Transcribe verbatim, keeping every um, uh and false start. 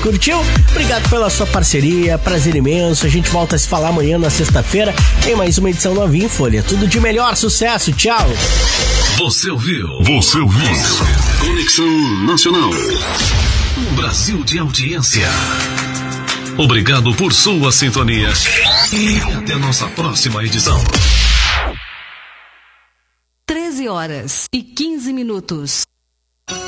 Curtiu? Obrigado pela sua parceria, prazer imenso. A gente volta a se falar amanhã na sexta-feira. Tem mais uma edição novinha em Folha. Tudo de melhor, sucesso, tchau. Você ouviu? Você ouviu? Conexão Nacional. Um Brasil de audiência. Obrigado por sua sintonia e até a nossa próxima edição. treze horas e quinze minutos.